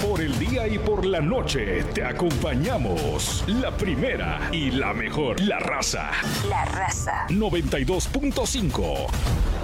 Por el día y por la noche te acompañamos. La primera y la mejor, La Raza. La Raza. 92.5.